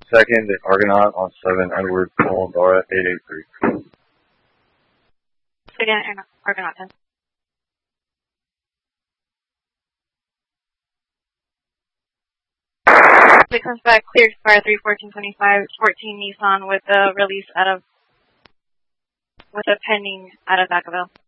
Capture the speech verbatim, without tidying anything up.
Second, the Argonaut on seven Edward Paul Dora eight eight three. Again, Argonaut ten. It comes back cleared fire three fourteen twenty-five, fourteen Nissan with a release out of, with a pending out of Vacaville.